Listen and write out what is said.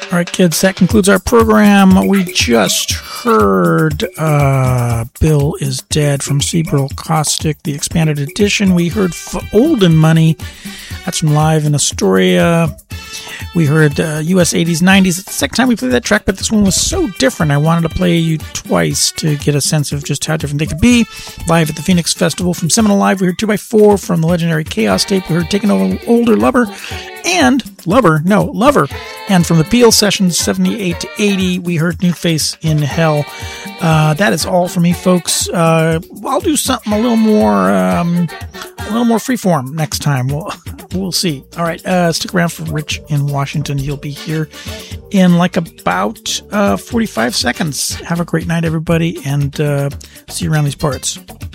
All right, kids, that concludes our program. We just heard Bill is Dead from Cerebral Caustic, the expanded edition. We heard Olden Money. That's from Live in Astoria. We heard US 80s, 90s. It's the second time we played that track, but this one was so different. I wanted to play you twice to get a sense of just how different they could be. Live at the Phoenix Festival from Seminole Live, we heard 2x4 from the legendary Chaos tape. We heard Taking Over Older Lover. And from the Peel Sessions 78 to 80, we heard New Face in Hell. That is all for me, folks. I'll do something a little more freeform next time. We'll see. All right, stick around for Rich in Washington. He'll be here in like about 45 seconds. Have a great night, everybody, and see you around these parts.